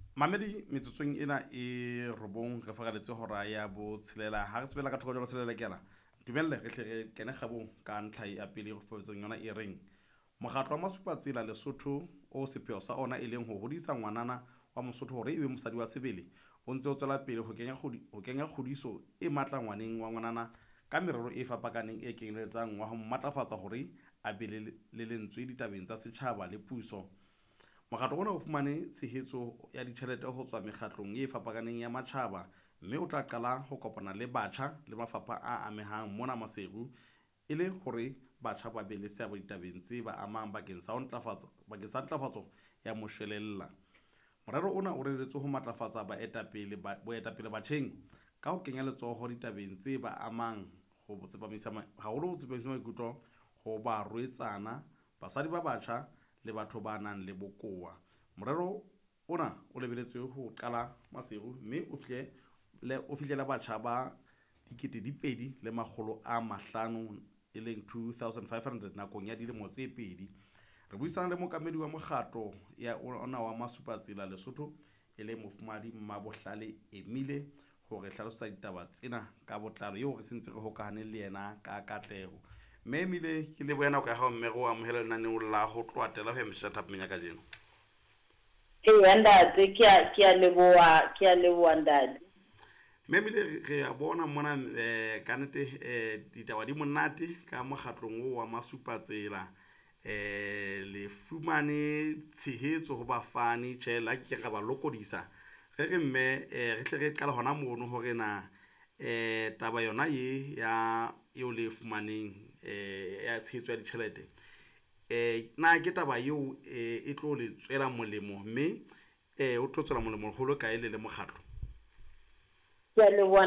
Mamedi metsotsong ena e robong re fagaletse hora ya bo tshelela ha re sebela ka thoko jalo selelekela dumelle re hle re kene kgabong ka ntlha ya pele go fapetseng yona e reng mokgatlo wa Masupatsela Lesotho o sepheo sa ona e leng ho hodisa ngwanana wa Mosotho hore ebe mosadi wa sebele o ntse o tswela pele ho kenya kgodiso e matla ngwaneng wa ngwanana ka merero e fapakaneng e kenyeletsang wa ho matlafatsa hore a be le lentswe ditabeng tsa setjhaba le puso. Mokgatlo ona o fumane tshehetso ya ditjhelete ho tswa mekgatlong e fapakaneng ya matjhaba mme o tla qala ho kopana le batjha le mafapha a amehang mona Maseru e le hore batjha ba be le seabo ditabeng tse ba amang bakeng sa ntlafatso ya moshwelella. Morero ona o reretswe ho matlafatsa boetapele batjheng ka ho kenya letsoho ditabeng tse ba amang haholo ho tsepamisa maikutlo ho barwetsana, basadi ba batjha le batho ba nang le bokowa. Morero ona o lebelletswe ho qala Maseru mme o fihlele batjha ba 2,500 e leng 2,500 nakong ya dilemo tse pedi. Re buisana le mookamedi wa mokgatlo ya ona wa Masupatsela Lesotho e leng Mofumahadi Mmabohlale Emile hore hlalosetsa ditaba tsena ka botlalo eo re sentse re hokahaneng le yena ka katleho. Mme Emile ke le boena ka ha mme go amohela lenaneo la ho tloatela ho emisa thapeng ya kajeno. Ntate ke a leboha ntate. Mme Emile re a bona mona ka nnete ditaba di monate ka mokgatlong o wa Masupatsela le fumane tshehetso ho bafani tjela ke ra ba lokodisa re mme re tle re qala hona mono hore na taba yona ya eo le fumaneng ya tshehetso ya ditjhelete na ke taba eo e tlo le tswela molemo mme o tlo tswela molemo holo ka ele le mokgatlo. Ke a leboha